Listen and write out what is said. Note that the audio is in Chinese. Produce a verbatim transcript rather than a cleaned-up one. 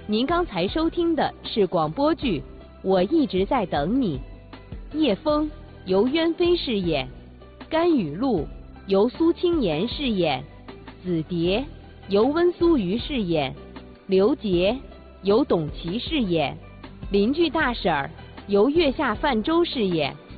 您刚才收听的是广播剧《我一直在等你》，叶枫由渊飞饰演，甘雨露由苏青妍饰演，子蝶由温苏瑜饰演，刘杰由董琦饰演，邻居大婶儿由月下泛舟饰演。